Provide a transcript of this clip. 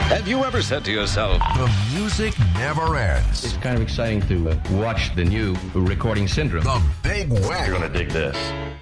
Have you ever said to yourself, the music never ends? It's kind of exciting to watch the new recording syndrome. The Big Wagon. You're going to dig this.